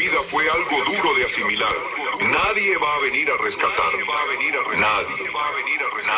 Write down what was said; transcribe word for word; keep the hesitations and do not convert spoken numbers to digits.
vida fue algo duro de asimilar. Nadie va a venir a rescatarme. Nadie.